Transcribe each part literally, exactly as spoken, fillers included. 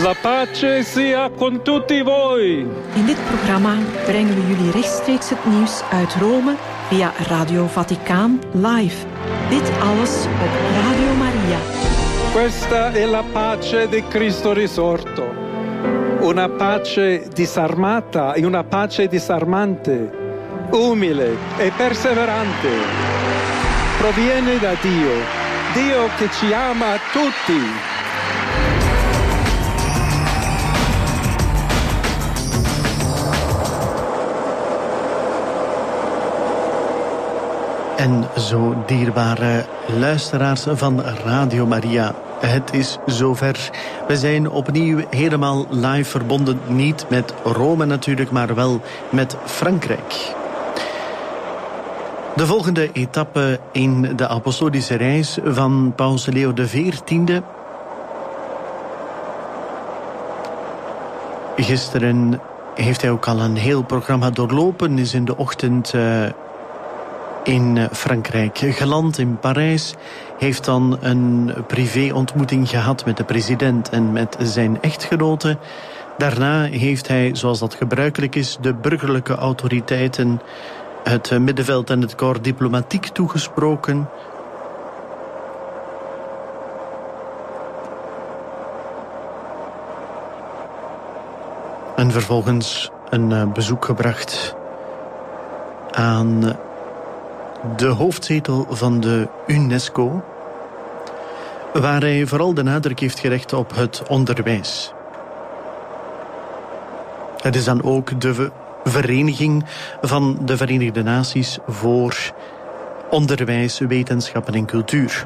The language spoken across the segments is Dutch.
La pace sia con tutti voi. In dit programma brengen we jullie rechtstreeks het nieuws uit Rome via Radio Vaticaan live. Dit alles op Radio Maria. Questa è la pace di Cristo risorto. Una pace disarmata e una pace disarmante, umile e perseverante. Proviene da Dio, Dio che ci ama tutti. En zo dierbare luisteraars van Radio Maria, het is zover. We zijn opnieuw helemaal live verbonden, niet met Rome natuurlijk, maar wel met Frankrijk. De volgende etappe in de apostolische reis van Paus Leo de veertiende. Gisteren heeft hij ook al een heel programma doorlopen, is in de ochtend Uh, in Frankrijk geland, in Parijs, heeft dan een privé-ontmoeting gehad met de president en met zijn echtgenote. Daarna heeft hij, zoals dat gebruikelijk is, de burgerlijke autoriteiten, het middenveld en het corps diplomatiek toegesproken. En vervolgens een bezoek gebracht aan de hoofdzetel van de UNESCO, waar hij vooral de nadruk heeft gelegd op het onderwijs. Het is dan ook de vereniging van de Verenigde Naties voor onderwijs, wetenschappen en cultuur.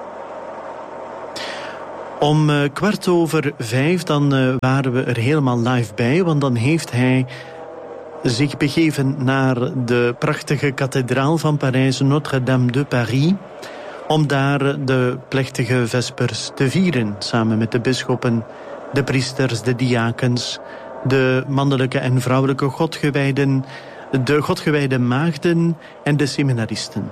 Om uh, kwart over vijf dan uh, waren we er helemaal live bij, want dan heeft hij zich begeven naar de prachtige kathedraal van Parijs, Notre-Dame de Paris, om daar de plechtige vespers te vieren, samen met de bisschoppen, de priesters, de diakens, de mannelijke en vrouwelijke godgewijden, de godgewijde maagden en de seminaristen.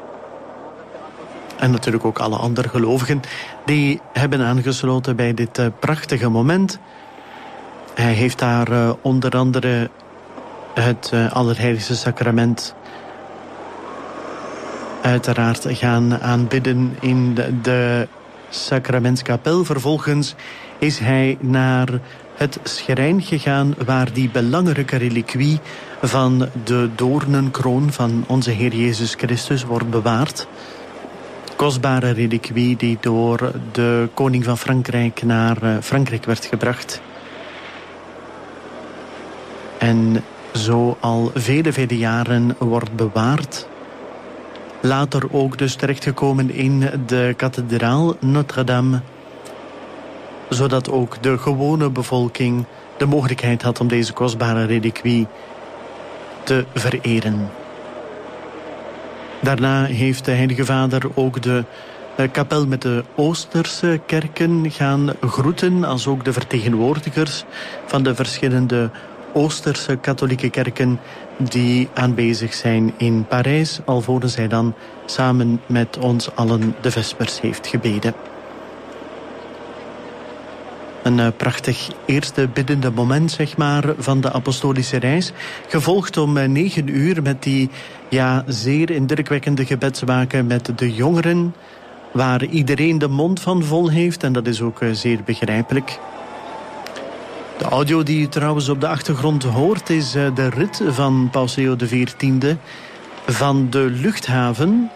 En natuurlijk ook alle andere gelovigen die hebben aangesloten bij dit uh, prachtige moment. Hij heeft daar uh, onder andere het uh, Allerheiligste Sacrament uiteraard gaan aanbidden in de, de Sacramentskapel. Vervolgens is hij naar het schrijn gegaan waar die belangrijke reliquie van de doornenkroon van onze Heer Jezus Christus wordt bewaard. Kostbare reliquie die door de koning van Frankrijk naar uh, Frankrijk werd gebracht. En zo al vele, vele jaren wordt bewaard. Later ook dus terechtgekomen in de kathedraal Notre-Dame, zodat ook de gewone bevolking de mogelijkheid had om deze kostbare reliquie te vereren. Daarna heeft de Heilige Vader ook de kapel met de Oosterse kerken gaan groeten, als ook de vertegenwoordigers van de verschillende Oosterse katholieke kerken die aanwezig zijn in Parijs, alvorens hij dan samen met ons allen de vespers heeft gebeden. Een uh, prachtig eerste biddende moment, zeg maar, van de apostolische reis. Gevolgd om uh, negen uur met die ja, zeer indrukwekkende gebedswaken met de jongeren, waar iedereen de mond van vol heeft, en dat is ook uh, zeer begrijpelijk. De audio die je trouwens op de achtergrond hoort is uh, de rit van Paus Leo de veertiende van de luchthaven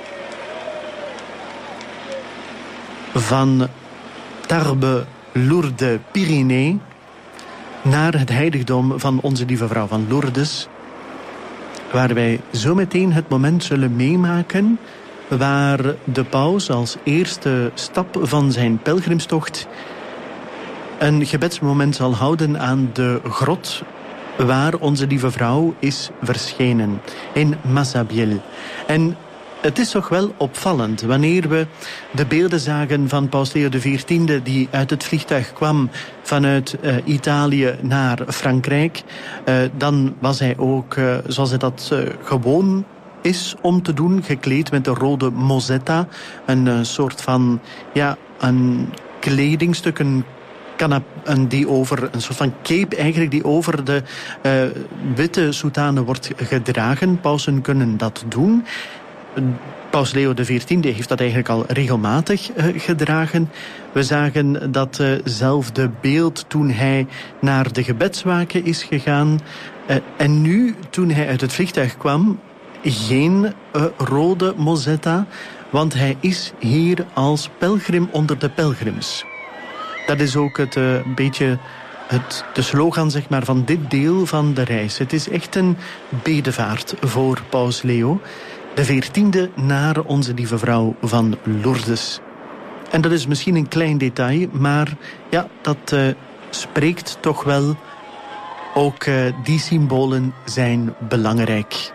van Tarbes Lourdes Pyrénées naar het heiligdom van Onze Lieve Vrouw van Lourdes, waar wij zo meteen het moment zullen meemaken waar de paus als eerste stap van zijn pelgrimstocht een gebedsmoment zal houden aan de grot waar Onze Lieve Vrouw is verschenen, in Massabielle. En het is toch wel opvallend wanneer we de beelden zagen van Paus Leo de veertiende die uit het vliegtuig kwam vanuit uh, Italië naar Frankrijk. Uh, dan was hij ook, uh, zoals hij dat uh, gewoon is om te doen, gekleed met de rode mozzetta. Een uh, soort van, ja, een kledingstuk, een kanap, een, die over een soort van cape eigenlijk die over de uh, witte soutane wordt gedragen. Pausen kunnen dat doen. Paus Leo de veertiende heeft dat eigenlijk al regelmatig uh, gedragen. We zagen datzelfde uh beeld toen hij naar de gebedswaken is gegaan. Uh, en nu, toen hij uit het vliegtuig kwam, geen uh, rode mozzetta, want hij is hier als pelgrim onder de pelgrims. Dat is ook het uh, beetje het, de slogan, zeg maar, van dit deel van de reis. Het is echt een bedevaart voor Paus Leo de veertiende naar onze lieve vrouw van Lourdes. En dat is misschien een klein detail, maar ja, dat uh, spreekt toch wel. Ook uh, die symbolen zijn belangrijk.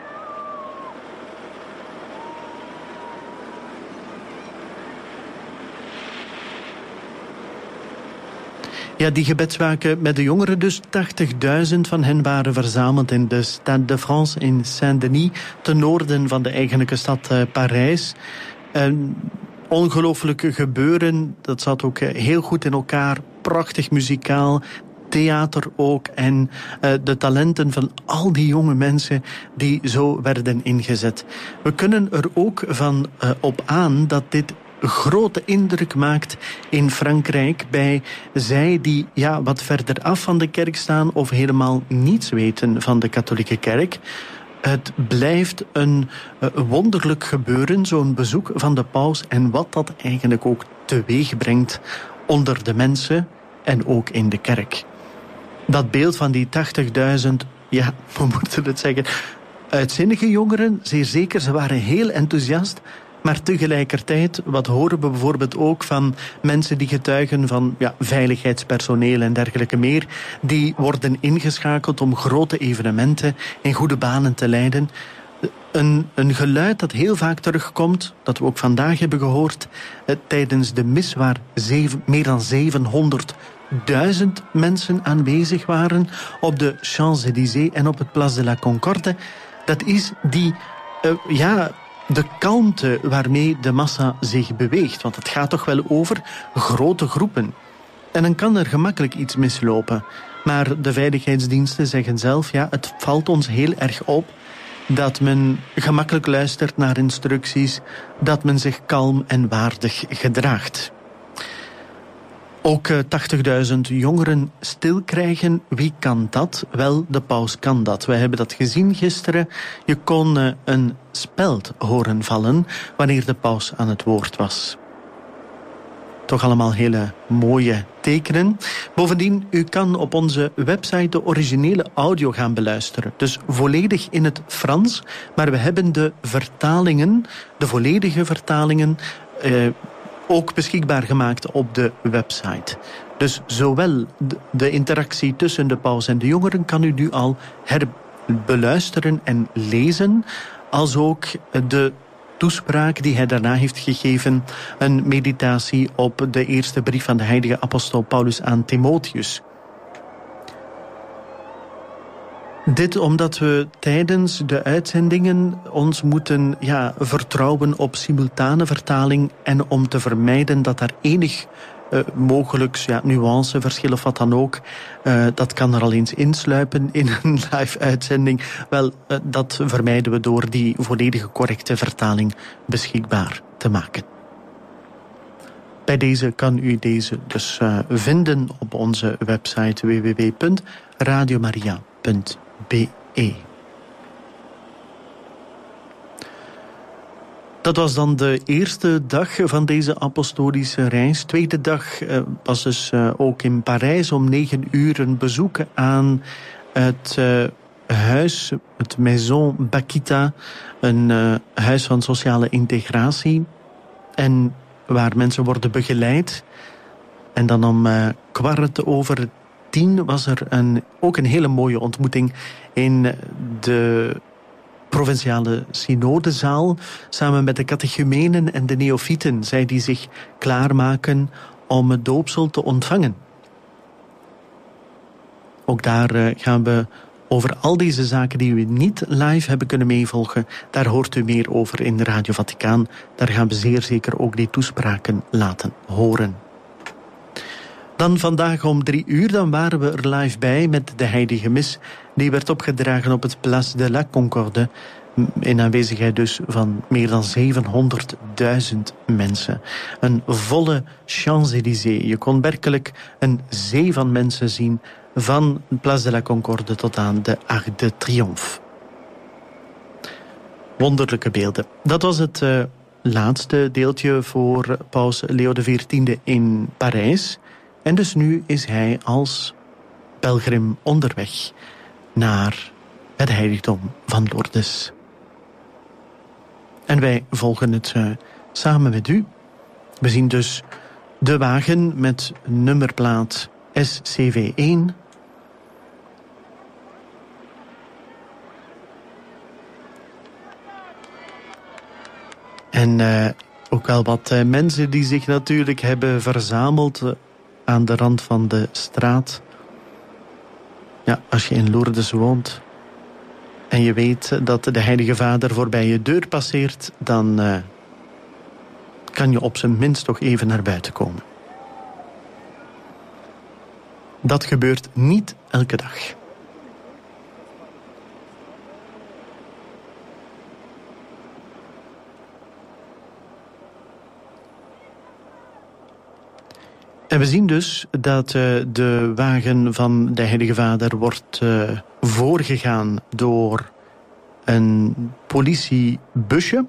Ja, die gebedswaken met de jongeren, dus tachtigduizend van hen waren verzameld in de Stade de France in Saint-Denis, ten noorden van de eigenlijke stad uh, Parijs. Een ongelooflijk gebeuren, dat zat ook uh, heel goed in elkaar, prachtig muzikaal, theater ook en uh, de talenten van al die jonge mensen die zo werden ingezet. We kunnen er ook van uh, op aan dat dit grote indruk maakt in Frankrijk bij zij die ja, wat verder af van de kerk staan of helemaal niets weten van de katholieke kerk. Het blijft een uh, wonderlijk gebeuren, zo'n bezoek van de paus en wat dat eigenlijk ook teweeg brengt onder de mensen en ook in de kerk. Dat beeld van die tachtigduizend, ja, we moeten het zeggen, uitzinnige jongeren, zeer zeker, ze waren heel enthousiast. Maar tegelijkertijd, wat horen we bijvoorbeeld ook van mensen die getuigen van ja, veiligheidspersoneel en dergelijke meer, die worden ingeschakeld om grote evenementen in goede banen te leiden. Een, een geluid dat heel vaak terugkomt, dat we ook vandaag hebben gehoord, eh, tijdens de mis waar zeven, meer dan zevenhonderdduizend mensen aanwezig waren op de Champs-Élysées en op het Place de la Concorde. Dat is die, uh, ja... de kalmte waarmee de massa zich beweegt. Want het gaat toch wel over grote groepen. En dan kan er gemakkelijk iets mislopen. Maar de veiligheidsdiensten zeggen zelf, ja, het valt ons heel erg op dat men gemakkelijk luistert naar instructies, dat men zich kalm en waardig gedraagt. Ook tachtigduizend jongeren stil krijgen. Wie kan dat? Wel, de paus kan dat. We hebben dat gezien gisteren. Je kon uh, een speld horen vallen wanneer de paus aan het woord was. Toch allemaal hele mooie tekenen. Bovendien, u kan op onze website de originele audio gaan beluisteren. Dus volledig in het Frans. Maar we hebben de vertalingen, de volledige vertalingen, Uh, ook beschikbaar gemaakt op de website. Dus zowel de interactie tussen de paus en de jongeren kan u nu al herbeluisteren en lezen, als ook de toespraak die hij daarna heeft gegeven, een meditatie op de eerste brief van de heilige apostel Paulus aan Timotheus. Dit omdat we tijdens de uitzendingen ons moeten ja, vertrouwen op simultane vertaling en om te vermijden dat er enig uh, mogelijk ja, nuanceverschil of wat dan ook, uh, dat kan er al eens insluipen in een live uitzending. Wel, uh, dat vermijden we door die volledige correcte vertaling beschikbaar te maken. Bij deze kan u deze dus uh, vinden op onze website w w w punt radio maria punt b e. Dat was dan de eerste dag van deze apostolische reis. Tweede dag uh, was dus uh, ook in Parijs om negen uur een bezoek aan het uh, huis, het Maison Bakita, een uh, huis van sociale integratie. En waar mensen worden begeleid. En dan om uh, kwart over tien was er een, ook een hele mooie ontmoeting in de provinciale synodezaal, samen met de catechumenen en de neofieten, zij die zich klaarmaken om het doopsel te ontvangen. Ook daar uh, gaan we over al deze zaken die u niet live hebben kunnen meevolgen, daar hoort u meer over in Radio Vaticaan. Daar gaan we zeer zeker ook die toespraken laten horen. Dan vandaag om drie uur, dan waren we er live bij met de heilige mis. Die werd opgedragen op het Place de la Concorde. In aanwezigheid dus van meer dan zevenhonderdduizend mensen. Een volle Champs-Élysées. Je kon werkelijk een zee van mensen zien van Place de la Concorde tot aan de Arc de Triomphe. Wonderlijke beelden. Dat was het uh, laatste deeltje voor paus Leo de veertiende in Parijs. En dus nu is hij als pelgrim onderweg naar het heiligdom van Lourdes. En wij volgen het uh, samen met u. We zien dus de wagen met nummerplaat S C V één. En uh, ook wel wat uh, mensen die zich natuurlijk hebben verzameld uh, aan de rand van de straat. Ja, als je in Lourdes woont en je weet dat de Heilige Vader voorbij je deur passeert, dan uh, kan je op zijn minst toch even naar buiten komen. Dat gebeurt niet elke dag. En we zien dus dat uh, de wagen van de Heilige Vader wordt uh, voorgegaan door een politiebusje.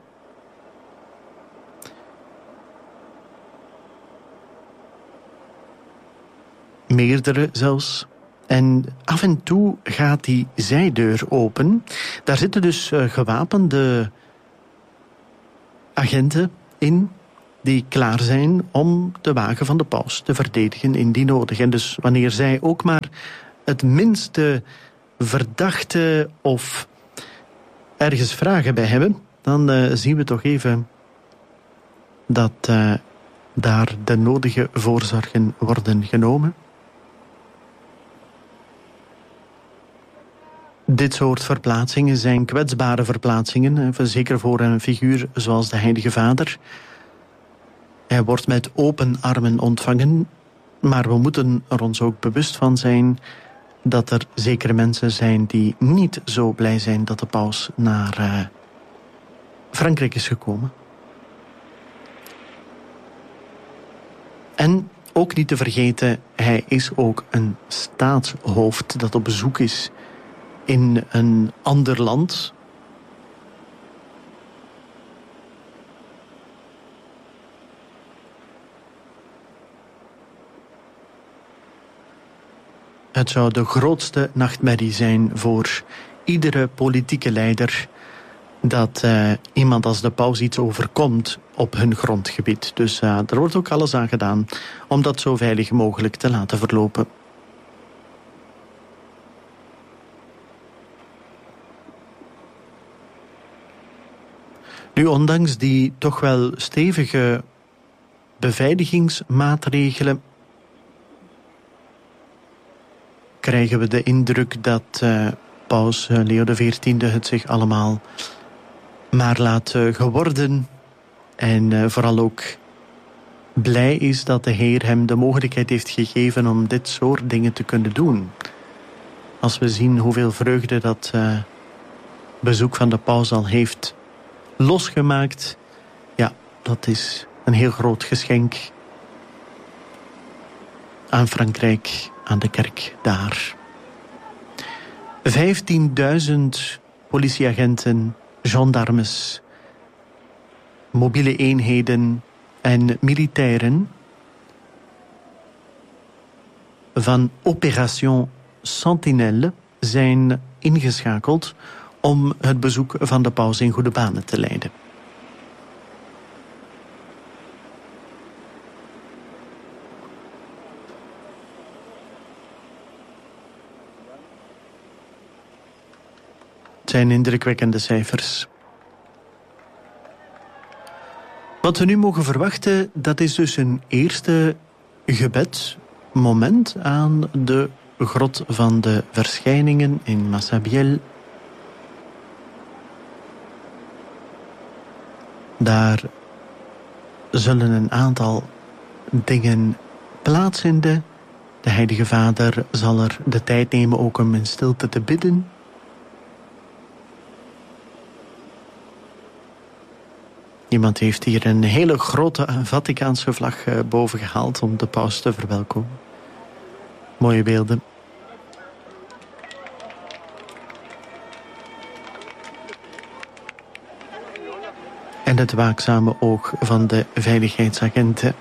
Meerdere zelfs. En af en toe gaat die zijdeur open. Daar zitten dus uh, gewapende agenten in die klaar zijn om de wagen van de paus te verdedigen indien nodig. En dus wanneer zij ook maar het minste verdachte of ergens vragen bij hebben, dan uh, zien we toch even dat uh, daar de nodige voorzorgen worden genomen. Dit soort verplaatsingen zijn kwetsbare verplaatsingen, zeker voor een figuur zoals de Heilige Vader. Hij wordt met open armen ontvangen, maar we moeten er ons ook bewust van zijn dat er zekere mensen zijn die niet zo blij zijn dat de paus naar uh, Frankrijk is gekomen. En ook niet te vergeten, hij is ook een staatshoofd dat op bezoek is in een ander land. Het zou de grootste nachtmerrie zijn voor iedere politieke leider dat uh, iemand als de paus iets overkomt op hun grondgebied. Dus uh, er wordt ook alles aan gedaan om dat zo veilig mogelijk te laten verlopen. Nu, ondanks die toch wel stevige beveiligingsmaatregelen krijgen we de indruk dat uh, paus Leo de veertiende het zich allemaal maar laat uh, geworden. En uh, vooral ook blij is dat de Heer hem de mogelijkheid heeft gegeven om dit soort dingen te kunnen doen. Als we zien hoeveel vreugde dat uh, bezoek van de paus al heeft losgemaakt. Ja, dat is een heel groot geschenk aan Frankrijk, aan de kerk daar. vijftienduizend politieagenten, gendarmes, mobiele eenheden en militairen van Opération Sentinelle zijn ingeschakeld om het bezoek van de paus in goede banen te leiden. Het zijn indrukwekkende cijfers. Wat we nu mogen verwachten, dat is dus een eerste gebedmoment aan de grot van de verschijningen in Massabielle. Daar zullen een aantal dingen plaatsvinden De Heilige Vader zal er de tijd nemen ook om in stilte te bidden. Iemand heeft hier een hele grote Vaticaanse vlag boven gehaald om de paus te verwelkomen. Mooie beelden. En het waakzame oog van de veiligheidsagenten.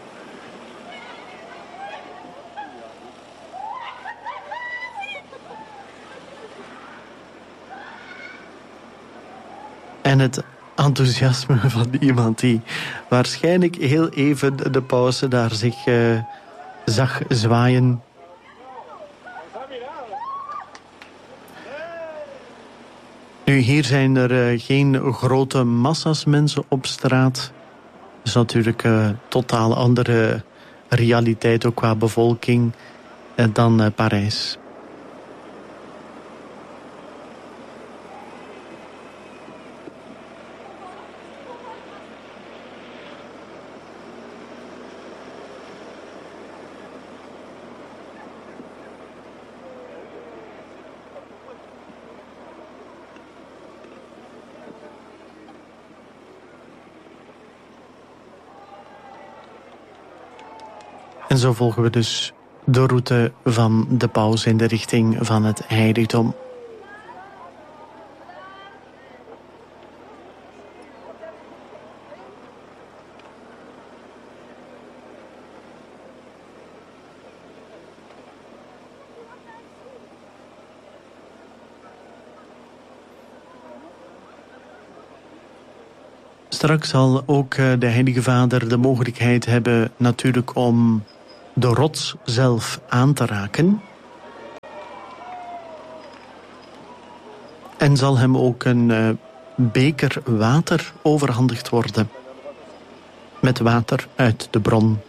En het enthousiasme van iemand die waarschijnlijk heel even de pauze daar zich uh, zag zwaaien. Nu, hier zijn er uh, geen grote massa's mensen op straat. Dat is natuurlijk een uh, totaal andere realiteit ook qua bevolking uh, dan uh, Parijs. En zo volgen we dus de route van de paus in de richting van het heiligdom. Straks zal ook de Heilige Vader de mogelijkheid hebben natuurlijk om de rots zelf aan te raken. En zal hem ook een uh, beker water overhandigd worden. Met water uit de bron.